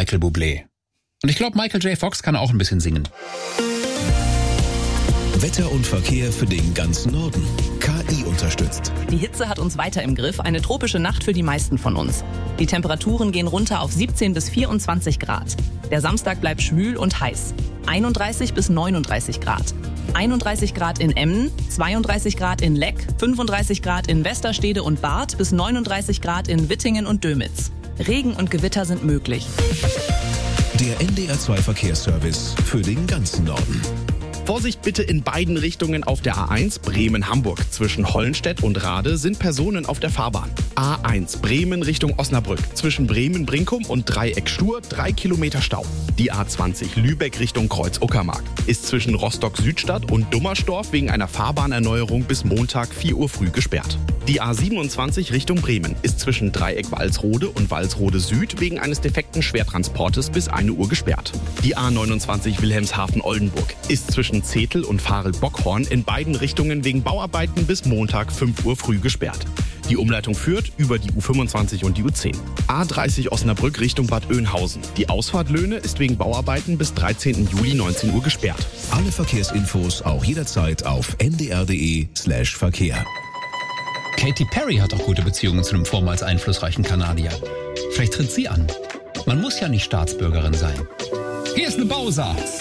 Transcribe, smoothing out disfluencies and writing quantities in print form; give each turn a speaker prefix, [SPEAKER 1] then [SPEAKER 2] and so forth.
[SPEAKER 1] Michael Bublé. Und ich glaube, Michael J. Fox kann auch ein bisschen singen.
[SPEAKER 2] Wetter und Verkehr für den ganzen Norden. KI unterstützt.
[SPEAKER 3] Die Hitze hat uns weiter im Griff. Eine tropische Nacht für die meisten von uns. Die Temperaturen gehen runter auf 17 bis 24 Grad. Der Samstag bleibt schwül und heiß. 31 bis 39 Grad. 31 Grad in Emmen, 32 Grad in Leck, 35 Grad in Westerstede und Barth bis 39 Grad in Wittingen und Dömitz. Regen und Gewitter sind möglich.
[SPEAKER 2] Der NDR2 Verkehrsservice für den ganzen Norden.
[SPEAKER 4] Vorsicht bitte in beiden Richtungen auf der A1 Bremen-Hamburg. Zwischen Hollenstedt und Rade sind Personen auf der Fahrbahn. A1 Bremen Richtung Osnabrück. Zwischen Bremen-Brinkum und Dreieck Stur 3 Kilometer Stau. Die A20 Lübeck Richtung Kreuz-Uckermark ist zwischen Rostock-Südstadt und Dummersdorf wegen einer Fahrbahnerneuerung bis Montag 4 Uhr früh gesperrt. Die A27 Richtung Bremen ist zwischen Dreieck Walsrode und Walsrode Süd wegen eines defekten Schwertransportes bis 1 Uhr gesperrt. Die A29 Wilhelmshaven-Oldenburg ist zwischen Zetel und Farel-Bockhorn in beiden Richtungen wegen Bauarbeiten bis Montag 5 Uhr früh gesperrt. Die Umleitung führt über die U25 und die U10. A30 Osnabrück Richtung Bad Oeynhausen. Die Ausfahrt Löhne ist wegen Bauarbeiten bis 13. Juli 19 Uhr gesperrt.
[SPEAKER 2] Alle Verkehrsinfos auch jederzeit auf ndr.de/Verkehr.
[SPEAKER 1] Katy Perry hat auch gute Beziehungen zu einem vormals einflussreichen Kanadier. Vielleicht tritt sie an. Man muss ja nicht Staatsbürgerin sein. Hier ist eine Bowser.